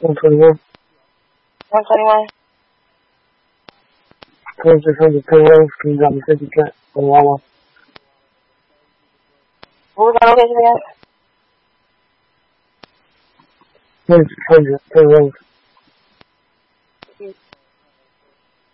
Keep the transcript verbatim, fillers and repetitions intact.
one twenty-one. one twenty-one. twenty-six hundred payloads. Can you drop me fifty cat on Wawa? What was our location again? twenty-six hundred payloads.